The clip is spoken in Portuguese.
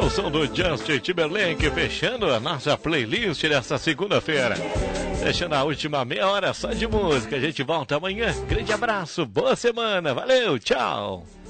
o som do Justin Timberlake, fechando a nossa playlist dessa segunda-feira. Fechando a última meia hora só de música. A gente volta amanhã. Grande abraço, boa semana, valeu, tchau.